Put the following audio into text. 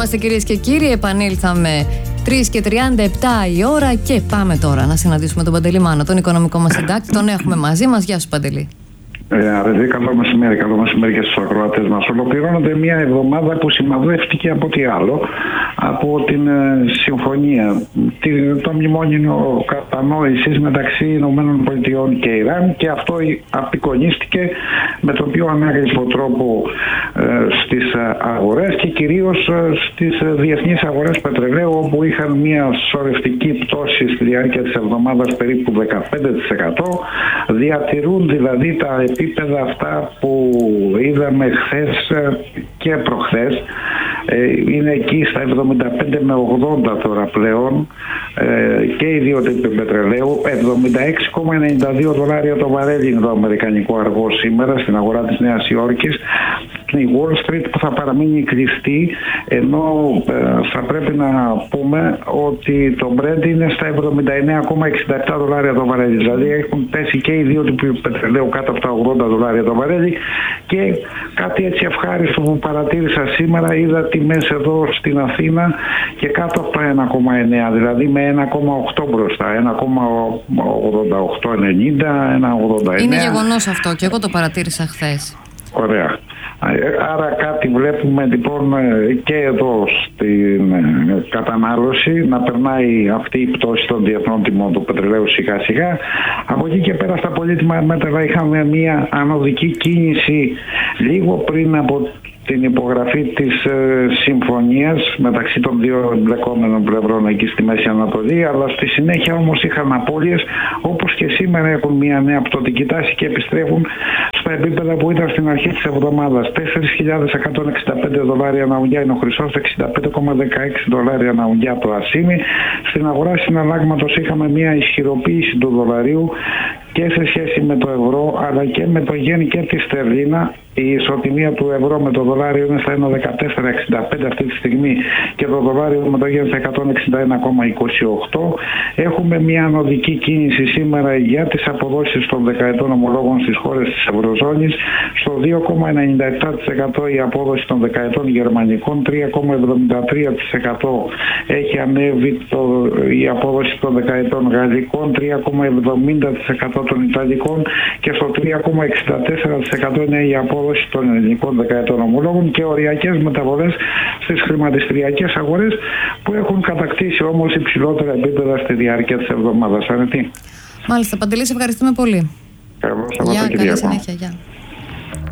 είμαστε, κυρίες και κύριοι. Επανήλθαμε 3:37 η ώρα και πάμε τώρα να συναντήσουμε τον Παντελή Μάνο, τον οικονομικό μας συντάκτη. Τον έχουμε μαζί μας. Γεια σου, Παντελή. Καλό μεσημέρι και στους ακροατές μας. Ολοκληρώνεται μια εβδομάδα που σημαδεύτηκε από τι άλλο, από την συμφωνία, το μνημόνιο κατανόησης μεταξύ ΗΠΑ και Ιράν, και αυτό απεικονίστηκε με τον πιο ανάγρυπο τρόπο στις αγορές και κυρίως στις διεθνείς αγορές πετρελαίου, όπου είχαν μια σωρευτική πτώση στη διάρκεια της εβδομάδας περίπου 15%. Διατηρούν δηλαδή τα επίπεδα αυτά που είδαμε χθες και προχθές. Είναι εκεί στα 75 με 80 τώρα πλέον, και οι δύο τύποι πετρελαίου. 76,92 δολάρια το βαρέλι είναι το αμερικανικό αργό σήμερα στην αγορά της Νέας Υόρκης. Η Wall Street που θα παραμείνει κλειστή, ενώ θα πρέπει να πούμε ότι το Brent είναι στα 79,67 δολάρια το βαρέλι. Δηλαδή έχουν πέσει και οι δύο τύποι πετρελαίου κάτω από τα 80 δολάρια το βαρέλι. Και κάτι έτσι ευχάριστο που παρατήρησα σήμερα, είδα τιμές εδώ στην Αθήνα και κάτω από τα 1,9, δηλαδή με 1,8 μπροστά, 1,8890, 1,89. Είναι γεγονός αυτό και εγώ το παρατήρησα χθες. Ωραία. Άρα κάτι βλέπουμε λοιπόν και εδώ στην κατανάλωση να περνάει αυτή η πτώση των διεθνών τιμών του πετρελαίου σιγά σιγά. Από εκεί και πέρα στα πολύτιμα μέταλλα είχαμε μια ανωδική κίνηση λίγο πριν από την υπογραφή της συμφωνίας μεταξύ των δύο εμπλεκόμενων πλευρών εκεί στη Μέση Ανατολή, αλλά στη συνέχεια όμως είχαν απώλειες, όπως και σήμερα έχουν μια νέα πτωτική τάση και επιστρέφουν στα επίπεδα που ήταν στην αρχή της εβδομάδας. 4.165 δολάρια ανά ουγγιά είναι ο χρυσός, 65,16 δολάρια ανά ουγγιά το ασίμι. Στην αγορά συναλλάγματος είχαμε μια ισχυροποίηση του δολαρίου και σε σχέση με το ευρώ, αλλά και με το γεν και τη στερλίνα. Η ισοτιμία του ευρώ με το δολάριο είναι στα 1,1465 αυτή τη στιγμή και το δολάριο με το γεν στα 161,28. Έχουμε μια ανωδική κίνηση σήμερα για τις αποδόσεις των δεκαετών ομολόγων στις χώρες της Ευρωζώνης. Στο 2,97% η απόδοση των δεκαετών γερμανικών, 3,73% έχει ανέβει η απόδοση των δεκαετών γαλλικών, 3,70% των ιταλικών και στο 3,64% είναι η απόδοση των ελληνικών δεκαετών ομολόγων, και οριακές μεταβολές στις χρηματιστηριακές αγορές που έχουν κατακτήσει όμως υψηλότερα επίπεδα στη διάρκεια της εβδομάδας. Αρετή. Μάλιστα, Παντελή, σε ευχαριστούμε πολύ. Καλή συνέχεια. Γεια.